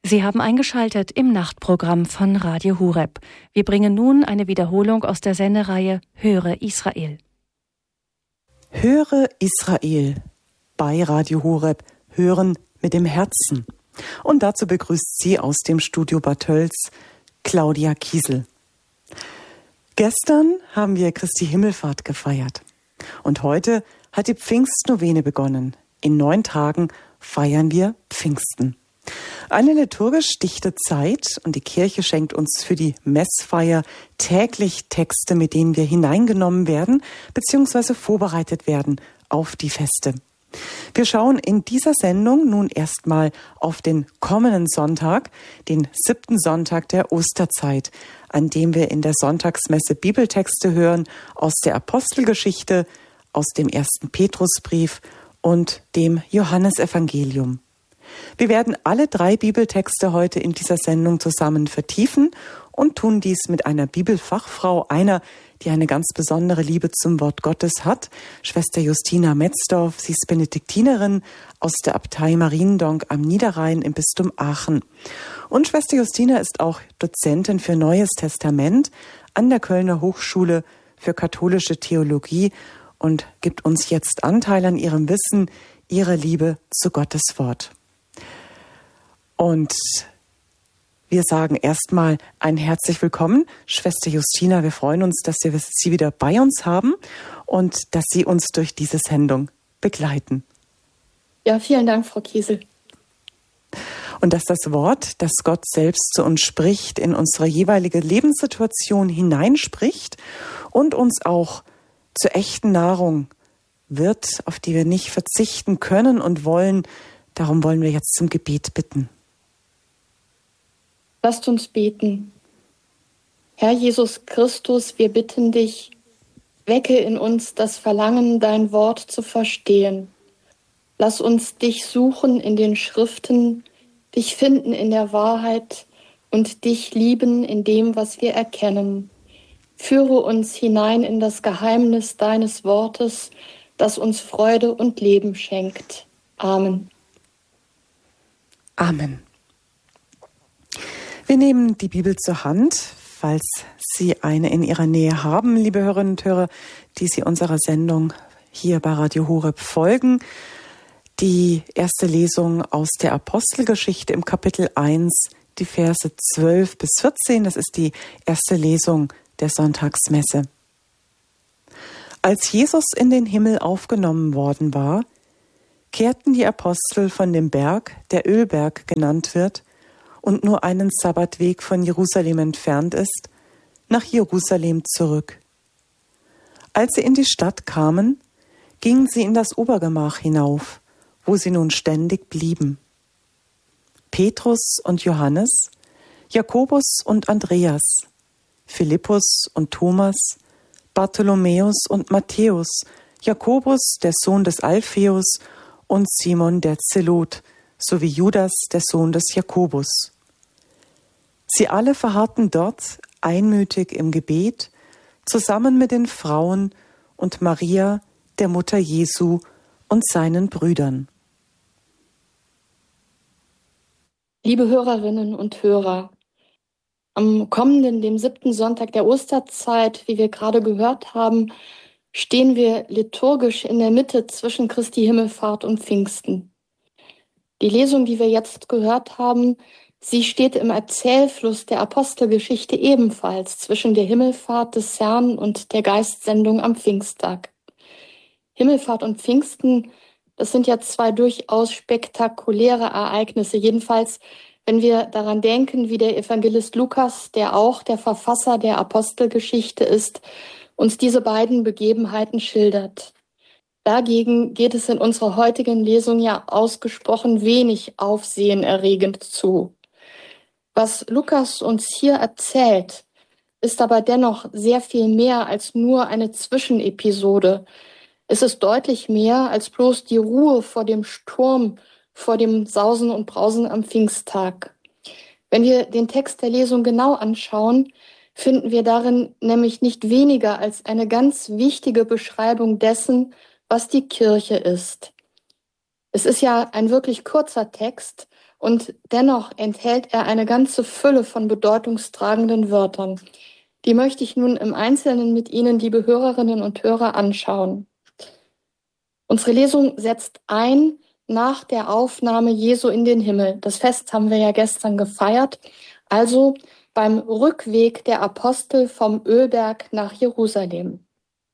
Sie haben eingeschaltet im Nachtprogramm von Radio Horeb. Wir bringen nun eine Wiederholung aus der Sendereihe Höre Israel. Höre Israel bei Radio Horeb, hören mit dem Herzen. Und dazu begrüßt sie aus dem Studio Bad Tölz Claudia Kiesel. Gestern haben wir Christi Himmelfahrt gefeiert. Und heute hat die Pfingstnovene begonnen. In 9 Tagen feiern wir Pfingsten. Eine liturgisch dichte Zeit, und die Kirche schenkt uns für die Messfeier täglich Texte, mit denen wir hineingenommen werden bzw. vorbereitet werden auf die Feste. Wir schauen in dieser Sendung nun erstmal auf den kommenden Sonntag, den 7. Sonntag der Osterzeit, an dem wir in der Sonntagsmesse Bibeltexte hören aus der Apostelgeschichte, aus dem 1. Petrusbrief und dem Johannesevangelium. Wir werden alle 3 Bibeltexte heute in dieser Sendung zusammen vertiefen und tun dies mit einer Bibelfachfrau, einer, die eine ganz besondere Liebe zum Wort Gottes hat, Schwester Justina Metzdorf. Sie ist Benediktinerin aus der Abtei Mariendonk am Niederrhein im Bistum Aachen. Und Schwester Justina ist auch Dozentin für Neues Testament an der Kölner Hochschule für katholische Theologie und gibt uns jetzt Anteil an ihrem Wissen, ihrer Liebe zu Gottes Wort. Und wir sagen erstmal ein herzlich willkommen, Schwester Justina. Wir freuen uns, dass wir Sie wieder bei uns haben und dass Sie uns durch diese Sendung begleiten. Ja, vielen Dank, Frau Kiesel. Und dass das Wort, das Gott selbst zu uns spricht, in unsere jeweilige Lebenssituation hineinspricht und uns auch zur echten Nahrung wird, auf die wir nicht verzichten können und wollen. Darum wollen wir jetzt zum Gebet bitten. Lasst uns beten. Herr Jesus Christus, wir bitten dich, wecke in uns das Verlangen, dein Wort zu verstehen. Lass uns dich suchen in den Schriften, dich finden in der Wahrheit und dich lieben in dem, was wir erkennen. Führe uns hinein in das Geheimnis deines Wortes, das uns Freude und Leben schenkt. Amen. Amen. Wir nehmen die Bibel zur Hand, falls Sie eine in Ihrer Nähe haben, liebe Hörerinnen und Hörer, die Sie unserer Sendung hier bei Radio Horeb folgen. Die erste Lesung aus der Apostelgeschichte im Kapitel 1, die Verse 12 bis 14, das ist die erste Lesung der Sonntagsmesse. Als Jesus in den Himmel aufgenommen worden war, kehrten die Apostel von dem Berg, der Ölberg genannt wird, und nur einen Sabbatweg von Jerusalem entfernt ist, nach Jerusalem zurück. Als sie in die Stadt kamen, gingen sie in das Obergemach hinauf, wo sie nun ständig blieben. Petrus und Johannes, Jakobus und Andreas, Philippus und Thomas, Bartholomäus und Matthäus, Jakobus, der Sohn des Alpheus, und Simon der Zelot, sowie Judas, der Sohn des Jakobus. Sie alle verharrten dort einmütig im Gebet, zusammen mit den Frauen und Maria, der Mutter Jesu, und seinen Brüdern. Liebe Hörerinnen und Hörer, am kommenden, dem 7. Sonntag der Osterzeit, wie wir gerade gehört haben, stehen wir liturgisch in der Mitte zwischen Christi Himmelfahrt und Pfingsten. Die Lesung, die wir jetzt gehört haben, sie steht im Erzählfluss der Apostelgeschichte ebenfalls zwischen der Himmelfahrt des Herrn und der Geistsendung am Pfingsttag. Himmelfahrt und Pfingsten, das sind ja 2 durchaus spektakuläre Ereignisse, jedenfalls wenn wir daran denken, wie der Evangelist Lukas, der auch der Verfasser der Apostelgeschichte ist, uns diese beiden Begebenheiten schildert. Dagegen geht es in unserer heutigen Lesung ja ausgesprochen wenig aufsehenerregend zu. Was Lukas uns hier erzählt, ist aber dennoch sehr viel mehr als nur eine Zwischenepisode. Es ist deutlich mehr als bloß die Ruhe vor dem Sturm, vor dem Sausen und Brausen am Pfingsttag. Wenn wir den Text der Lesung genau anschauen, finden wir darin nämlich nicht weniger als eine ganz wichtige Beschreibung dessen, was die Kirche ist. Es ist ja ein wirklich kurzer Text und dennoch enthält er eine ganze Fülle von bedeutungstragenden Wörtern. Die möchte ich nun im Einzelnen mit Ihnen, liebe Hörerinnen und Hörer, anschauen. Unsere Lesung setzt ein nach der Aufnahme Jesu in den Himmel. Das Fest haben wir ja gestern gefeiert, also beim Rückweg der Apostel vom Ölberg nach Jerusalem.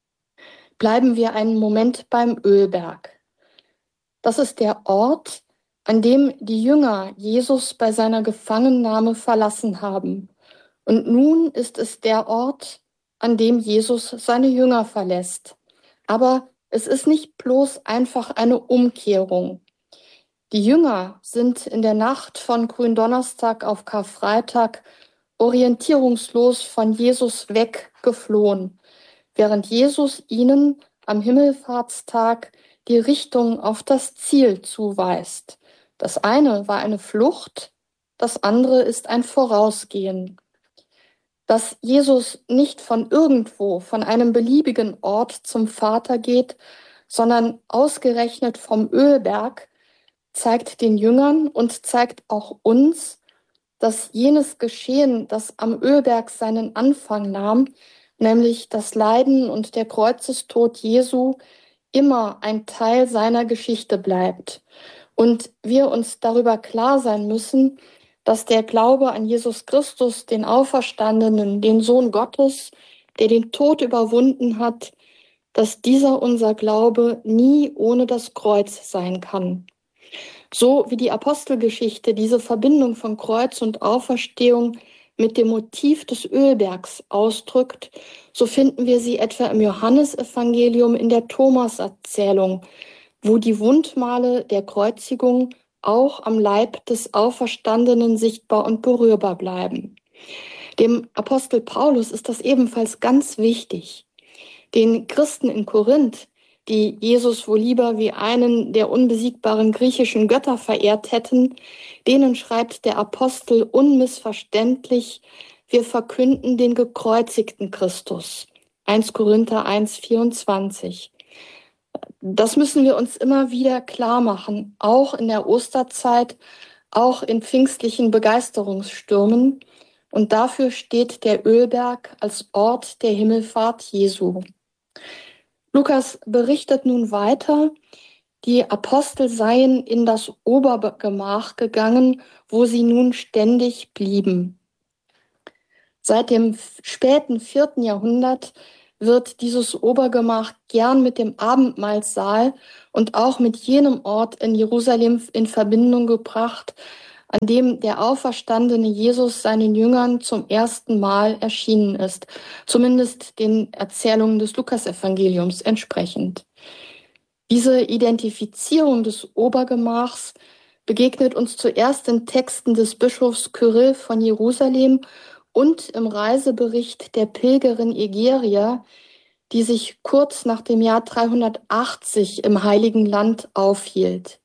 Bleiben wir einen Moment beim Ölberg. Das ist der Ort, an dem die Jünger Jesus bei seiner Gefangennahme verlassen haben. Und nun ist es der Ort, an dem Jesus seine Jünger verlässt. Aber es ist nicht bloß einfach eine Umkehrung. Die Jünger sind in der Nacht von Gründonnerstag auf Karfreitag orientierungslos von Jesus weggeflohen, während Jesus ihnen am Himmelfahrtstag die Richtung auf das Ziel zuweist. Das eine war eine Flucht, das andere ist ein Vorausgehen. Dass Jesus nicht von irgendwo, von einem beliebigen Ort zum Vater geht, sondern ausgerechnet vom Ölberg, zeigt den Jüngern und zeigt auch uns, dass jenes Geschehen, das am Ölberg seinen Anfang nahm, nämlich das Leiden und der Kreuzestod Jesu, immer ein Teil seiner Geschichte bleibt. Und wir uns darüber klar sein müssen, dass der Glaube an Jesus Christus, den Auferstandenen, den Sohn Gottes, der den Tod überwunden hat, dass dieser unser Glaube nie ohne das Kreuz sein kann. So wie die Apostelgeschichte diese Verbindung von Kreuz und Auferstehung mit dem Motiv des Ölbergs ausdrückt, so finden wir sie etwa im Johannesevangelium in der Thomas-Erzählung, wo die Wundmale der Kreuzigung auch am Leib des Auferstandenen sichtbar und berührbar bleiben. Dem Apostel Paulus ist das ebenfalls ganz wichtig. Den Christen in Korinth, die Jesus wohl lieber wie einen der unbesiegbaren griechischen Götter verehrt hätten, denen schreibt der Apostel unmissverständlich: Wir verkünden den gekreuzigten Christus. 1 Korinther 1,24. Das müssen wir uns immer wieder klar machen, auch in der Osterzeit, auch in pfingstlichen Begeisterungsstürmen. Und dafür steht der Ölberg als Ort der Himmelfahrt Jesu. Lukas berichtet nun weiter, die Apostel seien in das Obergemach gegangen, wo sie nun ständig blieben. Seit dem späten 4. Jahrhundert wird dieses Obergemach gern mit dem Abendmahlsaal und auch mit jenem Ort in Jerusalem in Verbindung gebracht, an dem der auferstandene Jesus seinen Jüngern zum ersten Mal erschienen ist, zumindest den Erzählungen des Lukasevangeliums entsprechend. Diese Identifizierung des Obergemachs begegnet uns zuerst in Texten des Bischofs Kyrill von Jerusalem und im Reisebericht der Pilgerin Egeria, die sich kurz nach dem Jahr 380 im Heiligen Land aufhielt.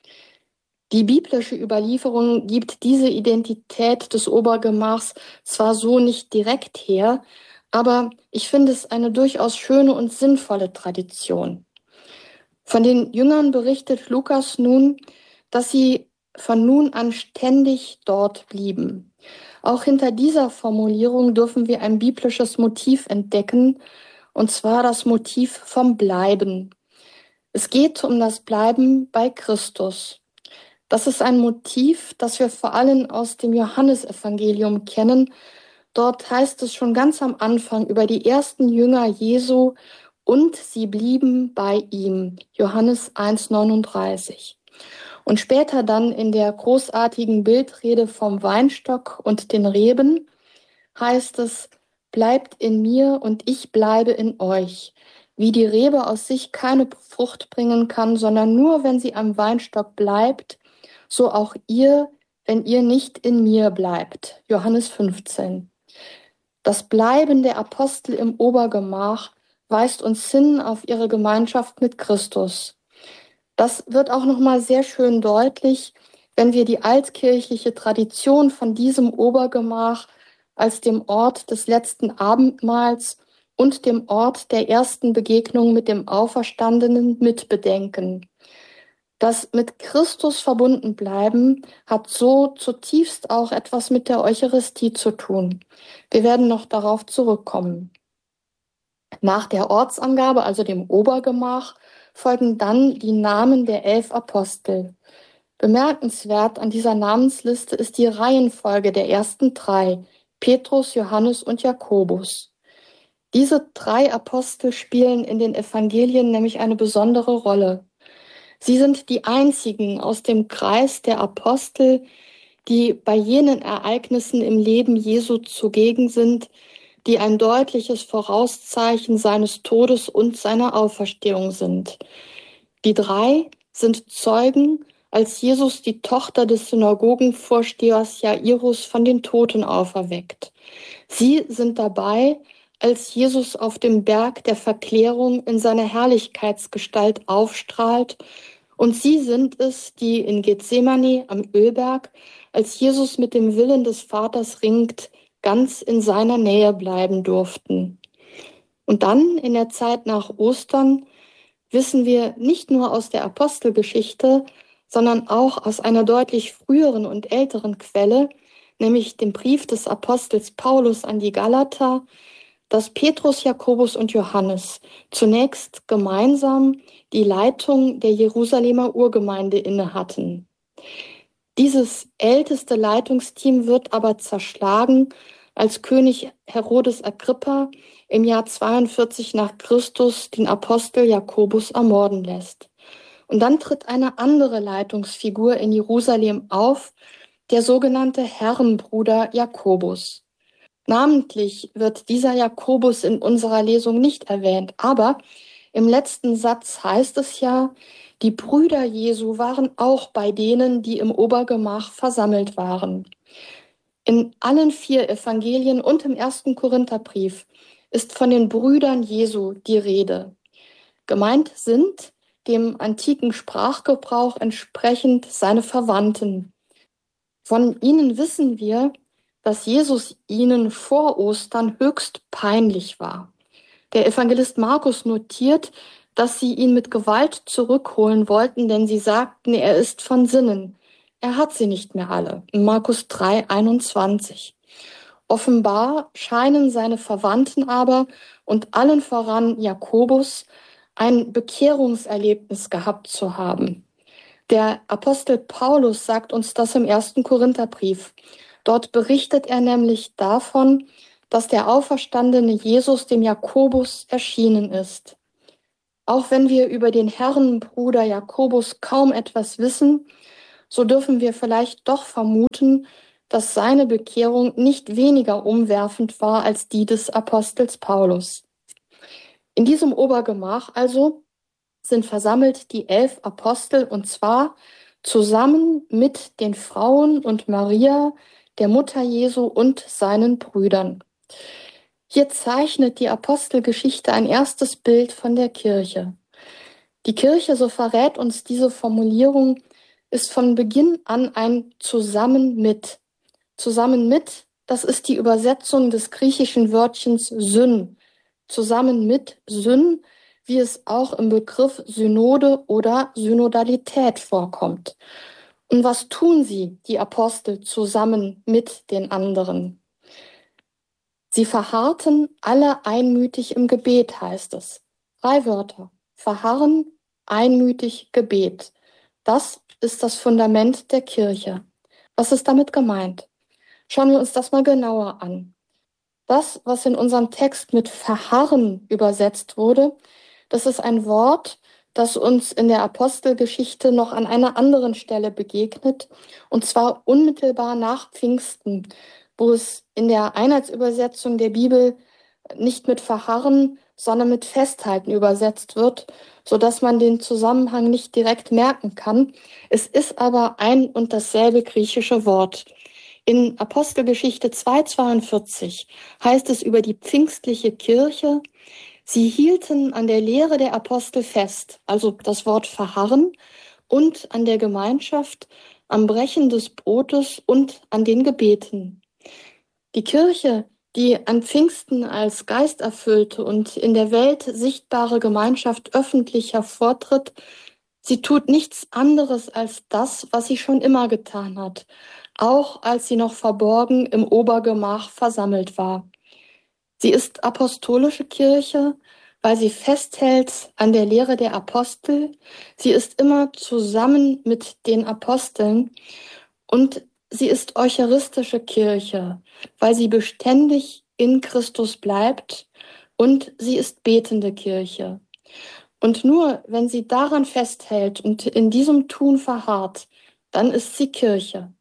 Die biblische Überlieferung gibt diese Identität des Obergemachs zwar so nicht direkt her, aber ich finde es eine durchaus schöne und sinnvolle Tradition. Von den Jüngern berichtet Lukas nun, dass sie von nun an ständig dort blieben. Auch hinter dieser Formulierung dürfen wir ein biblisches Motiv entdecken, und zwar das Motiv vom Bleiben. Es geht um das Bleiben bei Christus. Das ist ein Motiv, das wir vor allem aus dem Johannesevangelium kennen. Dort heißt es schon ganz am Anfang über die ersten Jünger Jesu: und sie blieben bei ihm. Johannes 1,39. Und später dann in der großartigen Bildrede vom Weinstock und den Reben heißt es: bleibt in mir und ich bleibe in euch. Wie die Rebe aus sich keine Frucht bringen kann, sondern nur, wenn sie am Weinstock bleibt, so auch ihr, wenn ihr nicht in mir bleibt. Johannes 15. Das Bleiben der Apostel im Obergemach weist uns hin auf ihre Gemeinschaft mit Christus. Das wird auch nochmal sehr schön deutlich, wenn wir die altkirchliche Tradition von diesem Obergemach als dem Ort des letzten Abendmahls und dem Ort der ersten Begegnung mit dem Auferstandenen mitbedenken. Das mit Christus verbunden bleiben hat so zutiefst auch etwas mit der Eucharistie zu tun. Wir werden noch darauf zurückkommen. Nach der Ortsangabe, also dem Obergemach, folgen dann die Namen der 11 Apostel. Bemerkenswert an dieser Namensliste ist die Reihenfolge der ersten 3, Petrus, Johannes und Jakobus. Diese 3 Apostel spielen in den Evangelien nämlich eine besondere Rolle. Sie sind die einzigen aus dem Kreis der Apostel, die bei jenen Ereignissen im Leben Jesu zugegen sind, die ein deutliches Vorauszeichen seines Todes und seiner Auferstehung sind. Die 3 sind Zeugen, als Jesus die Tochter des Synagogenvorstehers Jairus von den Toten auferweckt. Sie sind dabei, als Jesus auf dem Berg der Verklärung in seiner Herrlichkeitsgestalt aufstrahlt, und sie sind es, die in Gethsemane am Ölberg, als Jesus mit dem Willen des Vaters ringt, ganz in seiner Nähe bleiben durften. Und dann in der Zeit nach Ostern wissen wir nicht nur aus der Apostelgeschichte, sondern auch aus einer deutlich früheren und älteren Quelle, nämlich dem Brief des Apostels Paulus an die Galater, dass Petrus, Jakobus und Johannes zunächst gemeinsam die Leitung der Jerusalemer Urgemeinde innehatten. Dieses älteste Leitungsteam wird aber zerschlagen, als König Herodes Agrippa im Jahr 42 nach Christus den Apostel Jakobus ermorden lässt. Und dann tritt eine andere Leitungsfigur in Jerusalem auf, der sogenannte Herrenbruder Jakobus. Namentlich wird dieser Jakobus in unserer Lesung nicht erwähnt, aber im letzten Satz heißt es ja, die Brüder Jesu waren auch bei denen, die im Obergemach versammelt waren. In allen 4 Evangelien und im 1. Korintherbrief ist von den Brüdern Jesu die Rede. Gemeint sind, dem antiken Sprachgebrauch entsprechend, seine Verwandten. Von ihnen wissen wir, dass Jesus ihnen vor Ostern höchst peinlich war. Der Evangelist Markus notiert, dass sie ihn mit Gewalt zurückholen wollten, denn sie sagten, er ist von Sinnen. Er hat sie nicht mehr alle. In Markus 3,21. Offenbar scheinen seine Verwandten aber und allen voran Jakobus ein Bekehrungserlebnis gehabt zu haben. Der Apostel Paulus sagt uns das im 1. Korintherbrief. Dort berichtet er nämlich davon, dass der auferstandene Jesus dem Jakobus erschienen ist. Auch wenn wir über den Herrenbruder Jakobus kaum etwas wissen, so dürfen wir vielleicht doch vermuten, dass seine Bekehrung nicht weniger umwerfend war als die des Apostels Paulus. In diesem Obergemach also sind versammelt die 11 Apostel, und zwar zusammen mit den Frauen und Maria, der Mutter Jesu und seinen Brüdern. Hier zeichnet die Apostelgeschichte ein erstes Bild von der Kirche. Die Kirche, so verrät uns diese Formulierung, ist von Beginn an ein Zusammen mit. Zusammen mit, das ist die Übersetzung des griechischen Wörtchens Syn. Zusammen mit Syn, wie es auch im Begriff Synode oder Synodalität vorkommt. Und was tun sie, die Apostel, zusammen mit den anderen? Sie verharrten alle einmütig im Gebet, heißt es. 3 Wörter. Verharren, einmütig, Gebet. Das ist das Fundament der Kirche. Was ist damit gemeint? Schauen wir uns das mal genauer an. Das, was in unserem Text mit verharren übersetzt wurde, das ist ein Wort, das uns in der Apostelgeschichte noch an einer anderen Stelle begegnet, und zwar unmittelbar nach Pfingsten, wo es in der Einheitsübersetzung der Bibel nicht mit verharren, sondern mit festhalten übersetzt wird, sodass man den Zusammenhang nicht direkt merken kann. Es ist aber ein und dasselbe griechische Wort. In Apostelgeschichte 2,42 heißt es über die pfingstliche Kirche: Sie hielten an der Lehre der Apostel fest, also das Wort verharren, und an der Gemeinschaft, am Brechen des Brotes und an den Gebeten. Die Kirche, die an Pfingsten als geisterfüllte und in der Welt sichtbare Gemeinschaft öffentlich hervortritt, Sie tut nichts anderes als das, was sie schon immer getan hat, auch als sie noch verborgen im Obergemach versammelt war. Sie ist apostolische Kirche, weil sie festhält an der Lehre der Apostel. Sie ist immer zusammen mit den Aposteln und sie ist eucharistische Kirche, weil sie beständig in Christus bleibt und sie ist betende Kirche. Und nur wenn sie daran festhält und in diesem Tun verharrt, dann ist sie Kirche.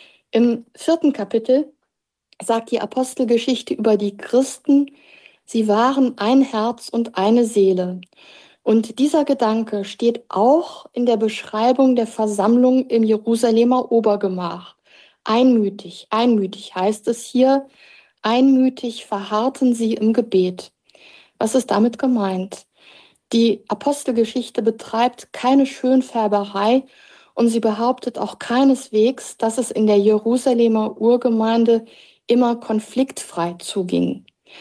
Im 4. Kapitel sagt die Apostelgeschichte über die Christen, sie waren ein Herz und eine Seele. Und dieser Gedanke steht auch in der Beschreibung der Versammlung im Jerusalemer Obergemach. Einmütig heißt es hier, einmütig verharrten sie im Gebet. Was ist damit gemeint? Die Apostelgeschichte betreibt keine Schönfärberei und sie behauptet auch keineswegs, dass es in der Jerusalemer Urgemeinde immer konfliktfrei zuging.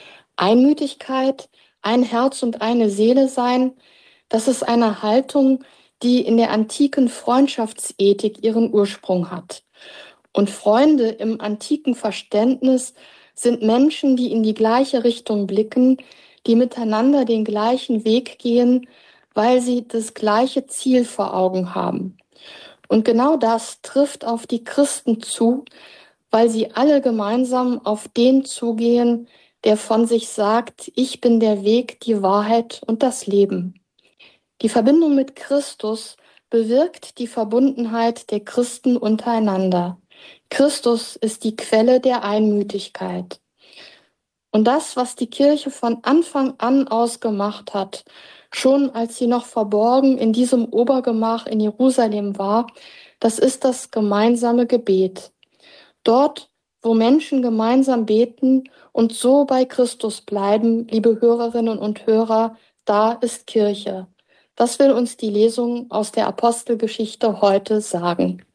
Einmütigkeit, ein Herz und eine Seele sein, das ist eine Haltung, die in der antiken Freundschaftsethik ihren Ursprung hat. Und Freunde im antiken Verständnis sind Menschen, die in die gleiche Richtung blicken, die miteinander den gleichen Weg gehen, weil sie das gleiche Ziel vor Augen haben. Und genau das trifft auf die Christen zu, weil sie alle gemeinsam auf den zugehen, der von sich sagt, ich bin der Weg, die Wahrheit und das Leben. Die Verbindung mit Christus bewirkt die Verbundenheit der Christen untereinander. Christus ist die Quelle der Einmütigkeit. Und das, was die Kirche von Anfang an ausgemacht hat, schon als sie noch verborgen in diesem Obergemach in Jerusalem war, das ist das gemeinsame Gebet. Dort, wo Menschen gemeinsam beten und so bei Christus bleiben, liebe Hörerinnen und Hörer, da ist Kirche. Das will uns die Lesung aus der Apostelgeschichte heute sagen.